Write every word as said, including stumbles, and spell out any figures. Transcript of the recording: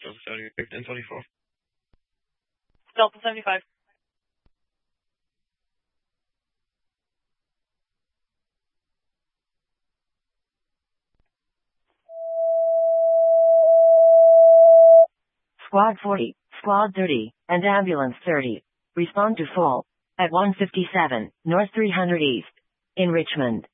Delta seventy-five, ten twenty-four. Delta seventy-five. Squad forty, Squad thirty, and Ambulance thirty. Respond to fall at one fifty-seven, North three hundred East. In Richmond.